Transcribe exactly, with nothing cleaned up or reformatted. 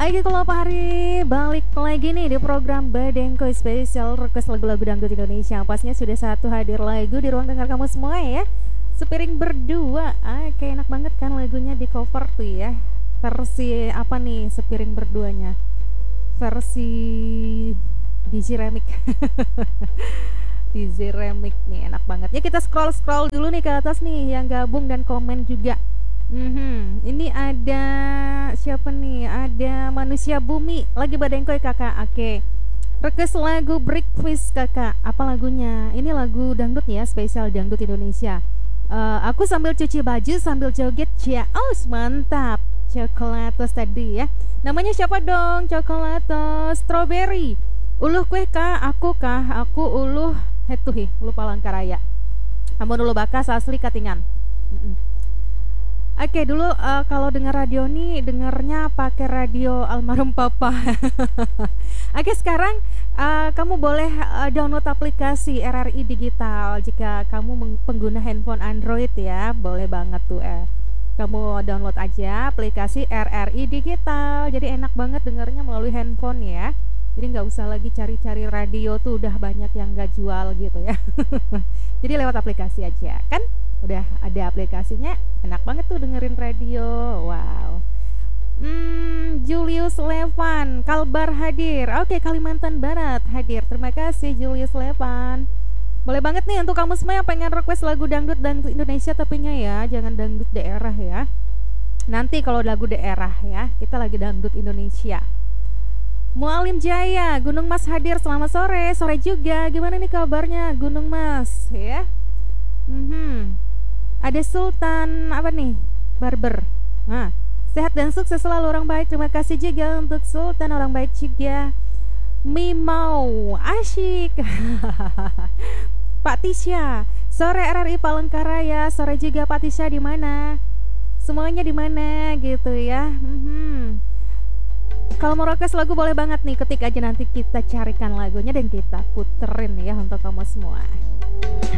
Oke, kalau Pak Hari balik lagi nih di program Badengko spesial request lagu-lagu dangdut Indonesia. Pasnya sudah satu hadir lagu di ruang dengar kamu semua ya. Sepiring berdua, ah, kayak enak banget kan lagunya di cover tuh ya. Versi apa nih sepiring berduanya? Versi D J Remix. D J Remix nih enak banget. Ya kita scroll-scroll dulu nih ke atas nih yang gabung dan komen juga. Mhm, ini ada siapa nih? Ada Manusia Bumi lagi Badengkoy kakak. Oke. Request lagu Breakfast kakak. Apa lagunya? Ini lagu dangdut ya, spesial dangdut Indonesia. Uh, aku sambil cuci baju sambil joget ciaos mantap. Coklatos tadi ya. Namanya siapa dong? Coklatos Strawberry. Uluh kue kah? Aku kah? Aku uluh hetuhi. Uluh Palangkaraya. Ampun dulu bakas asli Katingan. Mm-mm. Oke dulu uh, kalau dengar radio nih dengarnya pakai radio almarhum papa. Oke sekarang uh, kamu boleh uh, download aplikasi R R I Digital jika kamu pengguna handphone Android ya, boleh banget tuh eh. Kamu download aja aplikasi R R I Digital, jadi enak banget dengarnya melalui handphone ya. Jadi nggak usah lagi cari-cari radio tuh udah banyak yang nggak jual gitu ya. Jadi lewat aplikasi aja kan. Udah ada aplikasinya, enak banget tuh dengerin radio. Wow. Hmm, Julius Levan, Kalbar hadir. Oke, Kalimantan Barat hadir. Terima kasih Julius Levan. Boleh banget nih untuk kamu semua yang pengen request lagu dangdut dangdut Indonesia tapinya ya, jangan dangdut daerah ya. Nanti kalau lagu daerah ya, kita lagi dangdut Indonesia. Mualim Jaya, Gunung Mas hadir. Selamat sore, sore juga. Gimana nih kabarnya Gunung Mas ya? Mhm. Ada Sultan apa nih? Barber. Nah, sehat dan sukses selalu orang baik. Terima kasih juga untuk Sultan orang baik juga. Mimau, asyik. Pak Tisha, sore R R I Palangkaraya. Sore juga Pak Tisha di mana? Semuanya di mana gitu ya? Mhm. Kalau mau request lagu boleh banget nih, ketik aja nanti kita carikan lagunya dan kita puterin ya untuk kamu semua.